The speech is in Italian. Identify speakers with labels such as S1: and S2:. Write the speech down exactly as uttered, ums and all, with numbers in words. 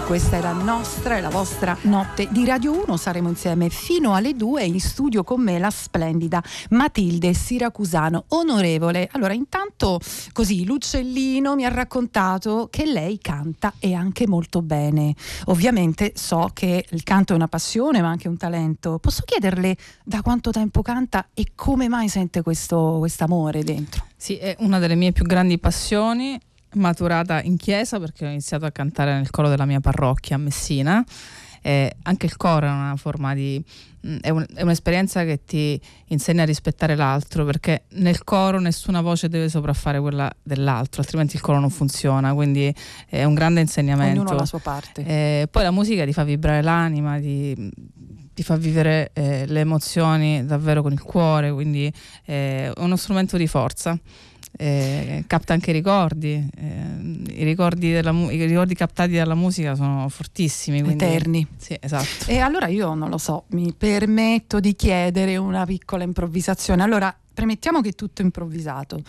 S1: questa è la nostra e la vostra notte di Radio uno. Saremo insieme fino alle due. In studio con me la splendida Matilde Siracusano. Onorevole, allora intanto così l'uccellino mi ha raccontato che lei canta e anche molto bene. Ovviamente so che il canto è una passione ma anche un talento. Posso chiederle da quanto tempo canta e come mai sente questo quest'amore dentro?
S2: Sì, è una delle mie più grandi passioni, maturata in chiesa perché ho iniziato a cantare nel coro della mia parrocchia a Messina. Eh, anche il coro è una forma di è, un, è un'esperienza che ti insegna a rispettare l'altro, perché nel coro nessuna voce deve sopraffare quella dell'altro, altrimenti il coro non funziona, quindi è un grande insegnamento.
S1: Ognuno ha la sua parte.
S2: Eh, poi la musica ti fa vibrare l'anima, ti, ti fa vivere eh, le emozioni davvero con il cuore, quindi eh, è uno strumento di forza. Eh, capta anche i ricordi, eh, i ricordi della mu- i ricordi captati dalla musica sono fortissimi, quindi,
S1: eterni.
S2: Sì, esatto.
S1: E allora io non lo so, mi permetto di chiedere una piccola improvvisazione. Allora, premettiamo che è tutto improvvisato.